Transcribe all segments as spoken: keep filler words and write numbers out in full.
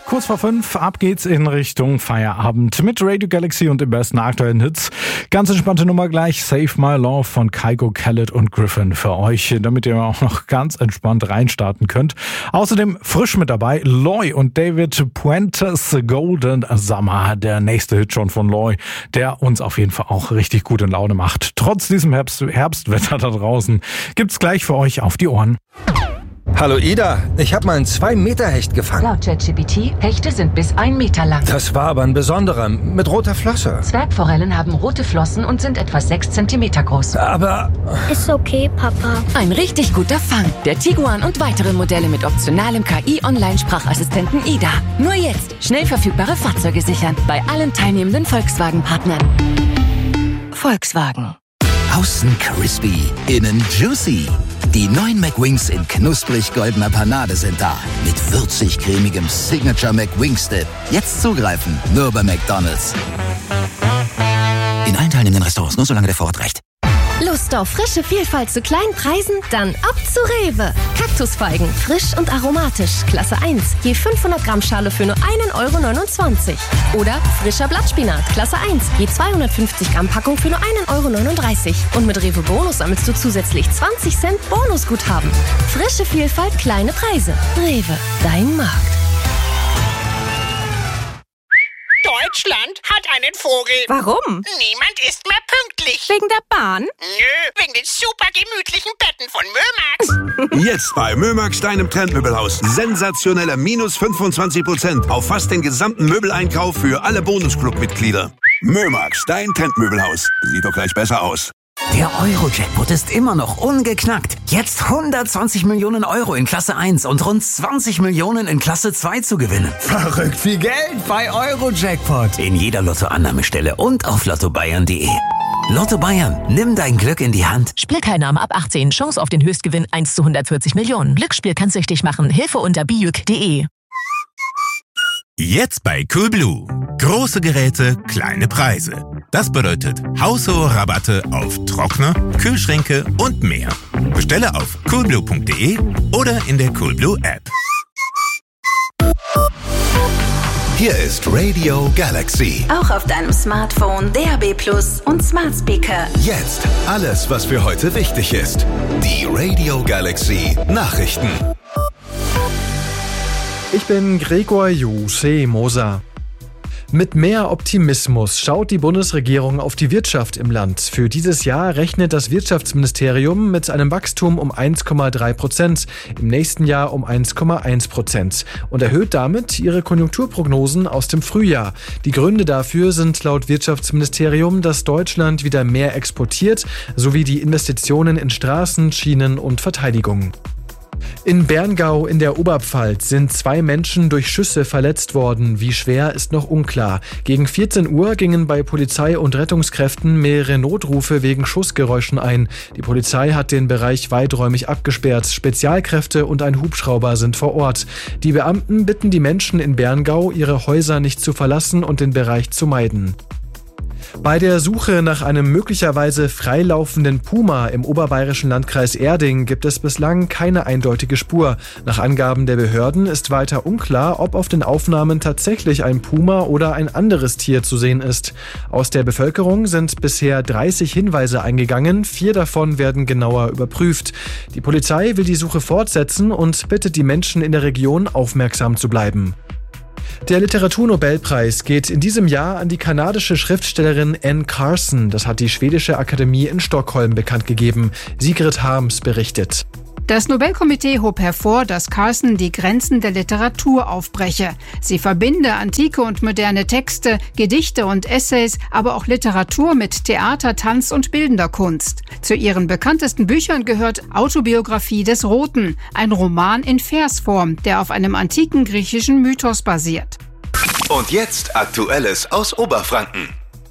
kurz vor fünf, ab geht's in Richtung Feierabend mit Radio Galaxy und den besten aktuellen Hits. Ganz entspannte Nummer gleich, Save My Love von Kygo, Khaled und Griffin für euch, damit ihr auch noch ganz entspannt reinstarten könnt. Außerdem frisch mit dabei Loy und David Puentes, Golden Summer, der nächste Hit schon von Loy, der uns auf jeden Fall auch richtig gut in Laune macht. Trotz diesem Herbst, Herbstwetter da draußen gibt's gleich für euch auf die Ohren. Hallo Ida, ich habe mal einen zwei Meter Hecht gefangen. Laut ChatGPT, Hechte sind bis ein Meter lang. Das war aber ein besonderer, mit roter Flosse. Zwergforellen haben rote Flossen und sind etwa sechs Zentimeter groß. Aber... Ist okay, Papa. Ein richtig guter Fang. Der Tiguan und weitere Modelle mit optionalem K I-Online-Sprachassistenten Ida. Nur jetzt schnell verfügbare Fahrzeuge sichern. Bei allen teilnehmenden Volkswagen-Partnern. Volkswagen. Außen crispy, innen juicy. Die neuen McWings in knusprig goldener Panade sind da. Mit würzig-cremigem Signature McWings-Dip. Jetzt zugreifen, nur bei McDonald's. In allen teilnehmenden Restaurants, nur solange der Vorrat reicht. Lust auf frische Vielfalt zu kleinen Preisen? Dann ab zu Rewe. Kaktusfeigen, frisch und aromatisch, Klasse eins. Je fünfhundert Gramm Schale für nur ein Euro neunundzwanzig. Oder frischer Blattspinat, Klasse eins. Je zweihundertfünfzig Gramm Packung für nur ein Euro neununddreißig. Und mit Rewe Bonus sammelst du zusätzlich zwanzig Cent Bonusguthaben. Frische Vielfalt, kleine Preise. Rewe, dein Markt. Deutschland hat einen Vogel. Warum? Niemand ist mehr pünktlich. Wegen der Bahn? Nö, wegen den super gemütlichen Betten von Mömax. Jetzt bei Mömax, deinem Trendmöbelhaus. Sensationelle minus fünfundzwanzig Prozent auf fast den gesamten Möbeleinkauf für alle Bonusclub-Mitglieder. Mömax, dein Trendmöbelhaus. Sieht doch gleich besser aus. Der Euro-Jackpot ist immer noch ungeknackt. Jetzt hundertzwanzig Millionen Euro in Klasse eins und rund zwanzig Millionen in Klasse zwei zu gewinnen. Verrückt viel Geld bei Euro-Jackpot. In jeder Lottoannahmestelle und auf lotto bayern punkt de. Lotto Bayern, nimm dein Glück in die Hand. Spielteilnahme ab achtzehn. Chance auf den Höchstgewinn eins zu hundertvierzig Millionen. Glücksspiel kann süchtig machen. Hilfe unter biuk punkt de. Jetzt bei Coolblue. Große Geräte, kleine Preise. Das bedeutet haushohe Rabatte auf Trockner, Kühlschränke und mehr. Bestelle auf coolblue punkt de oder in der Coolblue App. Hier ist Radio Galaxy. Auch auf deinem Smartphone, D A B Plus und Smart Speaker. Jetzt alles, was für heute wichtig ist. Die Radio Galaxy Nachrichten. Ich bin Gregor Juse Moser. Mit mehr Optimismus schaut die Bundesregierung auf die Wirtschaft im Land. Für dieses Jahr rechnet das Wirtschaftsministerium mit einem Wachstum um eins Komma drei Prozent, im nächsten Jahr um eins Komma eins Prozent und erhöht damit ihre Konjunkturprognosen aus dem Frühjahr. Die Gründe dafür sind laut Wirtschaftsministerium, dass Deutschland wieder mehr exportiert, sowie die Investitionen in Straßen, Schienen und Verteidigung. In Berngau in der Oberpfalz sind zwei Menschen durch Schüsse verletzt worden. Wie schwer, ist noch unklar. Gegen vierzehn Uhr gingen bei Polizei und Rettungskräften mehrere Notrufe wegen Schussgeräuschen ein. Die Polizei hat den Bereich weiträumig abgesperrt. Spezialkräfte und ein Hubschrauber sind vor Ort. Die Beamten bitten die Menschen in Berngau, ihre Häuser nicht zu verlassen und den Bereich zu meiden. Bei der Suche nach einem möglicherweise freilaufenden Puma im oberbayerischen Landkreis Erding gibt es bislang keine eindeutige Spur. Nach Angaben der Behörden ist weiter unklar, ob auf den Aufnahmen tatsächlich ein Puma oder ein anderes Tier zu sehen ist. Aus der Bevölkerung sind bisher dreißig Hinweise eingegangen, vier davon werden genauer überprüft. Die Polizei will die Suche fortsetzen und bittet die Menschen in der Region, aufmerksam zu bleiben. Der Literaturnobelpreis geht in diesem Jahr an die kanadische Schriftstellerin Anne Carson. Das hat die Schwedische Akademie in Stockholm bekannt gegeben. Sigrid Harms berichtet. Das Nobelkomitee hob hervor, dass Carson die Grenzen der Literatur aufbreche. Sie verbinde antike und moderne Texte, Gedichte und Essays, aber auch Literatur mit Theater, Tanz und bildender Kunst. Zu ihren bekanntesten Büchern gehört Autobiografie des Roten, ein Roman in Versform, der auf einem antiken griechischen Mythos basiert. Und jetzt Aktuelles aus Oberfranken.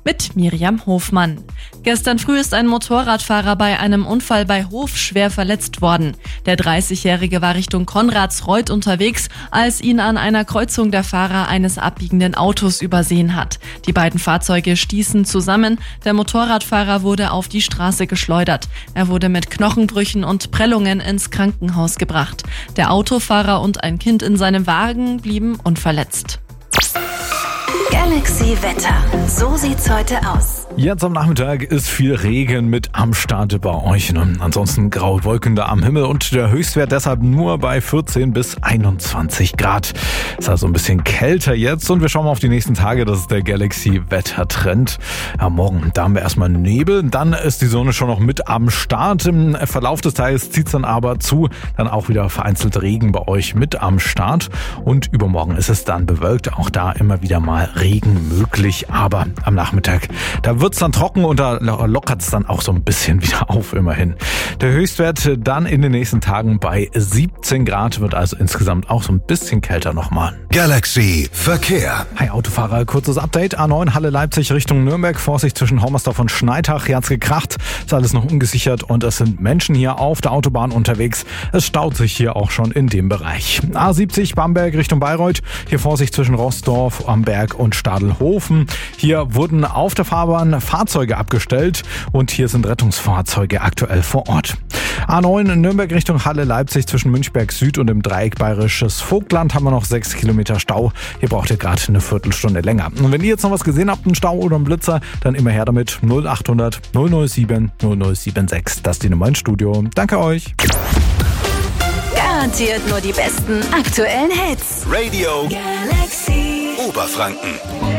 mit Miriam Hofmann. Gestern früh ist ein Motorradfahrer bei einem Unfall bei Hof schwer verletzt worden. Der dreißigjährige war Richtung Konradsreuth unterwegs, als ihn an einer Kreuzung der Fahrer eines abbiegenden Autos übersehen hat. Die beiden Fahrzeuge stießen zusammen. Der Motorradfahrer wurde auf die Straße geschleudert. Er wurde mit Knochenbrüchen und Prellungen ins Krankenhaus gebracht. Der Autofahrer und ein Kind in seinem Wagen blieben unverletzt. Galaxy Wetter. So sieht's heute aus. Jetzt am Nachmittag ist viel Regen mit am Start bei euch. Ansonsten graue Wolken da am Himmel und der Höchstwert deshalb nur bei vierzehn bis einundzwanzig Grad. Ist also ein bisschen kälter jetzt und wir schauen mal auf die nächsten Tage. Das ist der Galaxy-Wetter-Trend. Ja, morgen, da haben wir erstmal Nebel. Dann ist die Sonne schon noch mit am Start. Im Verlauf des Tages zieht es dann aber zu. Dann auch wieder vereinzelt Regen bei euch mit am Start. Und übermorgen ist es dann bewölkt. Auch da immer wieder mal Regen möglich. Aber am Nachmittag, da wird es dann trocken und da lockert es dann auch so ein bisschen wieder auf, immerhin. Der Höchstwert dann in den nächsten Tagen bei siebzehn Grad, wird also insgesamt auch so ein bisschen kälter nochmal. Galaxy Verkehr. Hi Autofahrer, kurzes Update. A neun Halle Leipzig Richtung Nürnberg. Vorsicht zwischen Hommersdorf und Schneitach. Hier hat's gekracht. Ist alles noch ungesichert und es sind Menschen hier auf der Autobahn unterwegs. Es staut sich hier auch schon in dem Bereich. A siebzig Bamberg Richtung Bayreuth. Hier Vorsicht zwischen Rossdorf am Berg und Stadelhofen. Hier wurden auf der Fahrbahn Fahrzeuge abgestellt und hier sind Rettungsfahrzeuge aktuell vor Ort. A neun in Nürnberg Richtung Halle Leipzig zwischen Münchberg Süd und dem Dreieck Bayerisches Vogtland haben wir noch sechs Kilometer Stau. Hier braucht ihr gerade eine Viertelstunde länger. Und wenn ihr jetzt noch was gesehen habt, einen Stau oder einen Blitzer, dann immer her damit. null achthundert null null sieben null null sieben sechs. Das ist die Nummer ins Studio. Danke euch. Garantiert nur die besten aktuellen Hits. Radio Galaxy Oberfranken.